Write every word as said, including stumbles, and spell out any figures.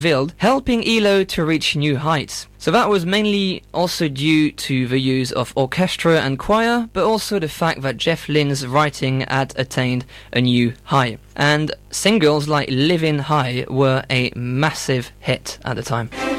Wild, helping E L O to reach new heights. So that was mainly also due to the use of orchestra and choir, but also the fact that Jeff Lynne's writing had attained a new high. And singles like Living High were a massive hit at the time.